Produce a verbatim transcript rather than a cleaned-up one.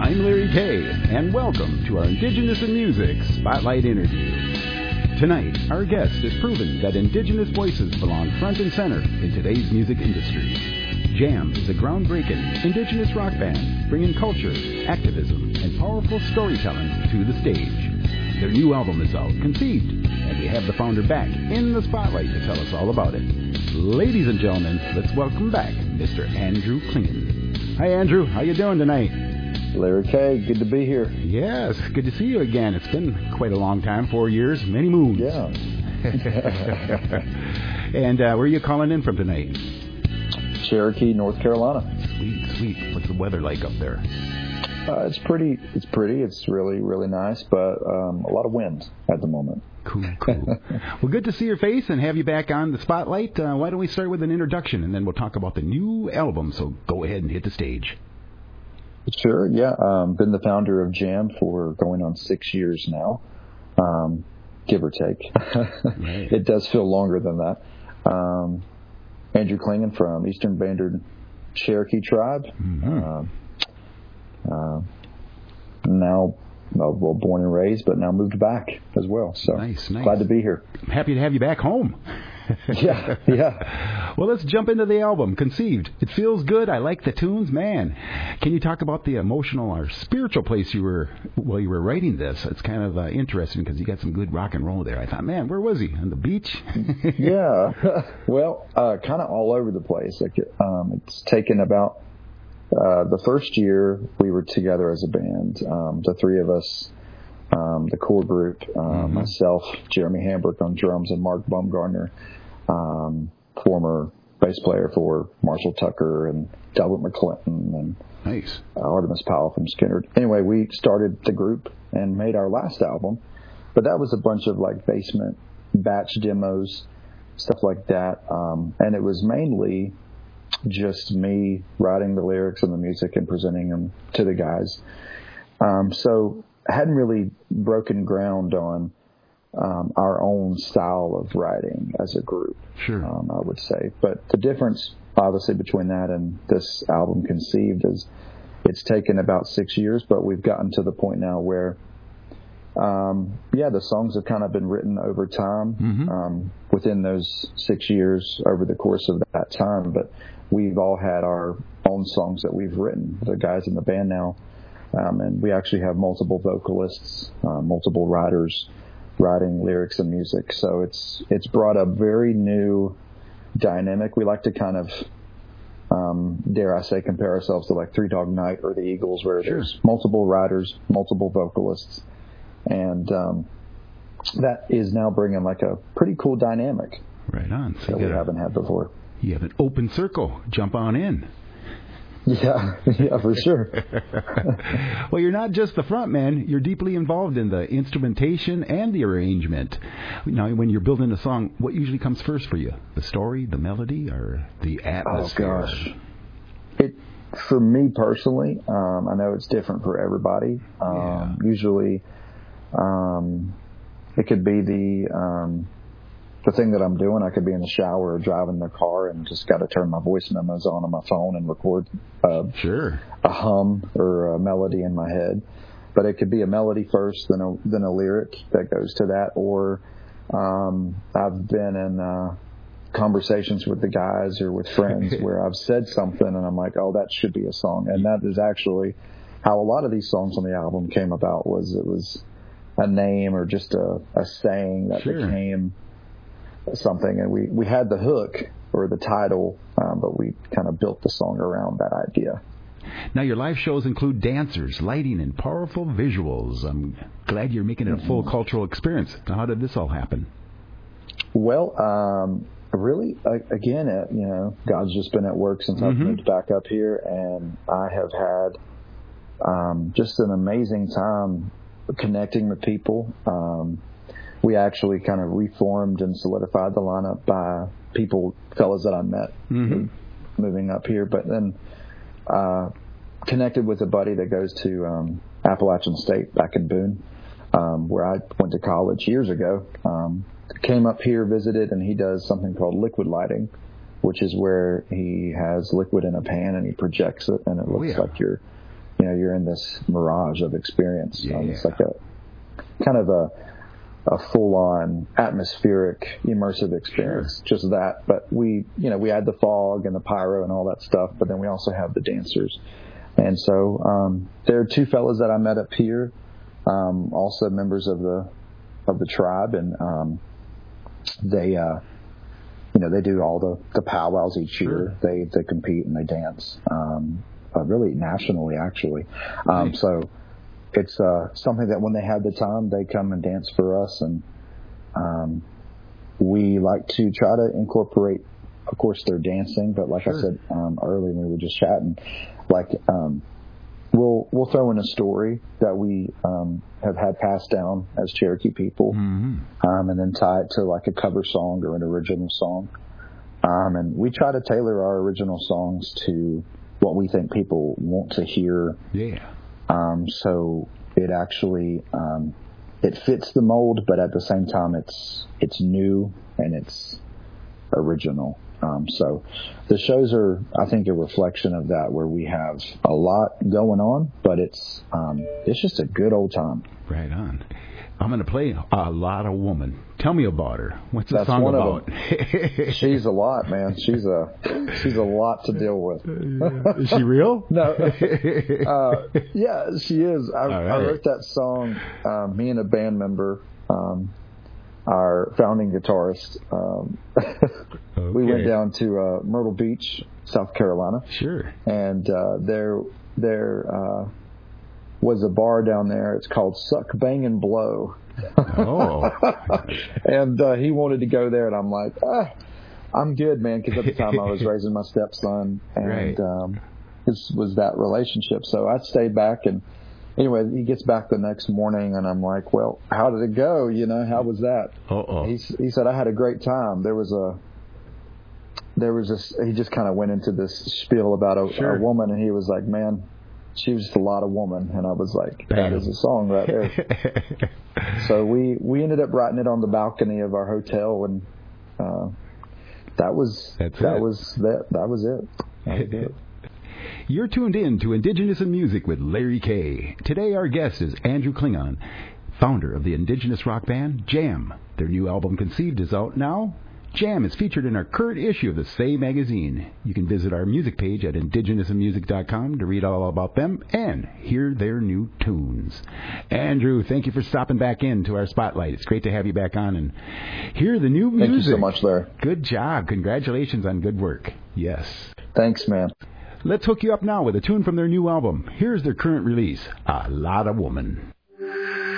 I'm Larry Kay, and welcome to our Indigenous in Music Spotlight interview. Tonight, our guest has proven that Indigenous voices belong front and center in today's music industry. Jam is a groundbreaking Indigenous rock band bringing culture, activism, and powerful storytelling to the stage. Their new album is out, Conceived, and we have the founder back in the spotlight to tell us all about it. Ladies and gentlemen, let's welcome back Mister Andrew Klingen. Hi, Andrew. How you doing tonight? Larry Kay, good to be here. Yes, good to see you again. It's been quite a long time, four years, many moons. Yeah. And uh, where are you calling in from tonight? Cherokee, North Carolina. Sweet, sweet. What's the weather like up there? Uh, it's pretty. It's pretty. It's really, really nice, but um, a lot of wind at the moment. Cool, cool. Well, good to see your face and have you back on the spotlight. Uh, why don't we start with an introduction, and then we'll talk about the new album. So go ahead and hit the stage. Sure, yeah. Um, been the founder of Jam for going on six years now, um, give or take. Right. It does feel longer than that. Um, Andrew Klingen from Eastern Banded Cherokee Tribe. Mm-hmm. Uh, uh, now, well, born and raised, but now moved back as well. So nice, nice. Glad to be here. Happy to have you back home. yeah, yeah. Well, let's jump into the album, Conceived. It feels good. I like the tunes, man. Can you talk about the emotional or spiritual place you were while you were writing this? It's kind of uh, interesting because you got some good rock and roll there. I thought, man, where was he? On the beach? Yeah. Well, uh, kind of all over the place. Like, um, it's taken about uh, the first year we were together as a band. Um, the three of us. Um, the core group, uh, mm-hmm. myself, Jeremy Hambrick on drums, and Mark Baumgartner, um, former bass player for Marshall Tucker and Delbert McClinton and nice. uh, Artemis Powell from Skinner. Anyway, we started the group and made our last album, but that was a bunch of like basement batch demos, stuff like that, um, and it was mainly just me writing the lyrics and the music and presenting them to the guys. Um, so I hadn't really broken ground on um, our own style of writing as a group, sure. um, I would say. But the difference, obviously, between that and this album, Conceived, is it's taken about six years, but we've gotten to the point now where, um, yeah, the songs have kind of been written over time, mm-hmm. um, within those six years over the course of that time. But we've all had our own songs that we've written, the guys in the band now. Um, and we actually have multiple vocalists, uh, multiple writers writing lyrics and music. So it's it's brought a very new dynamic. We like to kind of, um, dare I say, compare ourselves to like Three Dog Night or the Eagles, where sure. there's multiple writers, multiple vocalists. And um, that is now bringing like a pretty cool dynamic. Right on. So that we haven't had before. You have an open circle. Jump on in. Yeah, yeah, for sure. Well, you're not just the front man. You're deeply involved in the instrumentation and the arrangement. Now, when you're building a song, what usually comes first for you? The story, the melody, or the atmosphere? Oh, gosh. It, for me personally, um, I know it's different for everybody. Um, yeah. Usually, um, it could be the... Um, the thing that I'm doing. I could be in the shower or driving the car and just got to turn my voice memos on on my phone and record uh, sure. a hum or a melody in my head. But it could be a melody first, then a, then a lyric that goes to that. Or um, I've been in uh, conversations with the guys or with friends where I've said something and I'm like, oh, that should be a song. And that is actually how a lot of these songs on the album came about. Was it was a name or just a, a saying that sure. became something, and we, we had the hook or the title, um, but we kind of built the song around that idea. Now, your live shows include dancers, lighting, and powerful visuals. I'm glad you're making it a full cultural experience. Now, how did this all happen? Well, um, really, again, uh, you know, God's just been at work since mm-hmm. I've moved back up here, and I have had um, just an amazing time connecting with people. Um, We actually kind of reformed and solidified the lineup by people, fellas that I met mm-hmm. moving up here. But then uh, connected with a buddy that goes to um, Appalachian State back in Boone, um, where I went to college years ago. Um, came up here, visited, and he does something called liquid lighting, which is where he has liquid in a pan and he projects it, and it looks oh, yeah. like you're you know, you're in this mirage of experience. Yeah. Um, it's like a kind of a a full-on atmospheric, immersive experience, sure. just that. But we, you know, we had the fog and the pyro and all that stuff, but then we also have the dancers. And so um, there are two fellas that I met up here, um, also members of the of the tribe, and um, they, uh, you know, they do all the, the powwows each year. Sure. They they compete and they dance, um, uh, really nationally, actually. Um, nice. So. It's uh, something that when they have the time, they come and dance for us, and um, we like to try to incorporate, of course, their dancing. But like sure. I said um, earlier when we were just chatting, like um, we'll we'll throw in a story that we um, have had passed down as Cherokee people, mm-hmm. um, and then tie it to like a cover song or an original song. Um, and we try to tailor our original songs to what we think people want to hear. Yeah. Um, so it actually, um, it fits the mold, but at the same time, it's, it's new and it's original. Um, so the shows are, I think, a reflection of that, where we have a lot going on, but it's, um, it's just a good old time. Right on. I'm going to play A Lot of Woman. Tell me about her. What's the That's song one about? Of she's a lot, man. She's a she's a lot to deal with. Yeah. Is she real? No. Uh, yeah, she is. I, right. I wrote that song. Um, me and a band member, um, our founding guitarist, um, okay. we went down to uh, Myrtle Beach, South Carolina. Sure. And uh, there there uh, was a bar down there. It's called Suck, Bang, and Blow. Oh. And uh, he wanted to go there, and I'm like, ah, I'm good, man, because at the time I was raising my stepson, and right. um, this was that relationship. So I stayed back, and anyway, he gets back the next morning, and I'm like, well, how did it go? You know, how was that? Uh-oh. He, he said, I had a great time. There was a, there was this, he just kind of went into this spiel about a, sure. a woman, and he was like, man, she was just a lot of woman. And I was like, Bam. that is a song right there. So we, we ended up writing it on the balcony of our hotel, and uh, that was That's that it. was that that was it. That was it. You're tuned in to Indigenous in Music with Larry K. Today our guest is Andrew Klingon, founder of the indigenous rock band Jam. Their new album Conceived is out now. Jam is featured in our current issue of the Say magazine. You can visit our music page at indigenous in music dot com to read all about them and hear their new tunes. Andrew, thank you for stopping back in to our spotlight. It's great to have you back on and hear the new music. Thank you so much, Larry. Good job. Congratulations on good work. Yes. Thanks, man. Let's hook you up now with a tune from their new album. Here's their current release, A Lot of Woman.